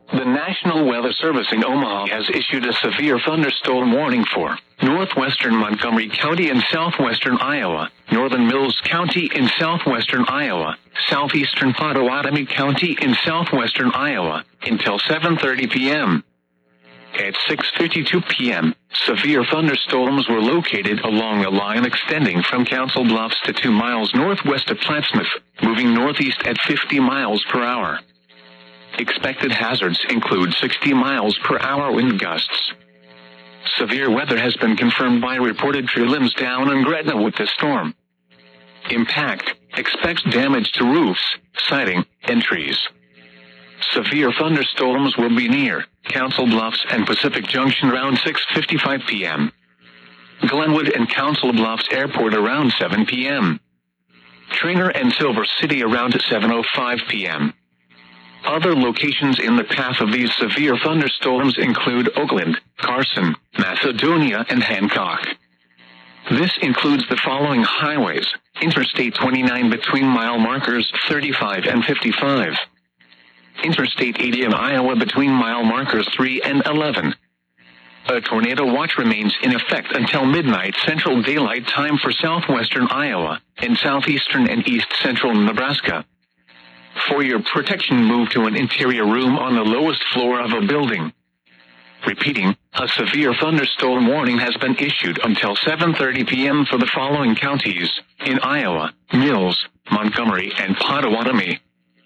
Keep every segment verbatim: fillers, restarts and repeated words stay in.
The National Weather Service in Omaha has issued a severe thunderstorm warning for northwestern Montgomery County in southwestern Iowa, northern Mills County in southwestern Iowa, southeastern Pottawatomie County in southwestern Iowa, until seven thirty p.m. At six fifty-two p.m., severe thunderstorms were located along a line extending from Council Bluffs to two miles northwest of Plattsmouth, moving northeast at fifty miles per hour. Expected hazards include sixty miles per hour wind gusts. Severe weather has been confirmed by reported tree limbs down in Gretna with the storm. Impact: expects damage to roofs, siding, and trees. Severe thunderstorms will be near Council Bluffs and Pacific Junction around six fifty-five p.m. Glenwood and Council Bluffs Airport around seven p.m. Trainer and Silver City around seven oh five p.m. Other locations in the path of these severe thunderstorms include Oakland, Carson, Macedonia, and Hancock. This includes the following highways: Interstate twenty-nine between mile markers thirty-five and fifty-five. Interstate eighty in Iowa between mile markers three and eleven. A tornado watch remains in effect until midnight Central Daylight Time for southwestern Iowa and southeastern and east central Nebraska. For your protection, move to an interior room on the lowest floor of a building. Repeating, a severe thunderstorm warning has been issued until seven thirty p.m. for the following counties in Iowa: Mills, Montgomery, and Pottawatomie.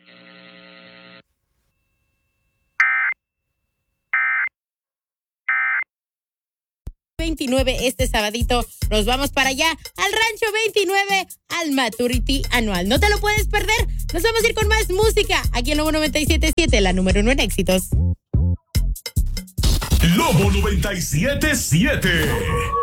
veintinueve este sabadito nos vamos para allá al Rancho veintinueve al Maturity Anual. No te lo puedes perder. Nos vamos a ir con más música aquí en Lobo noventa y siete punto siete, la número uno en éxitos. Lobo noventa y siete punto siete.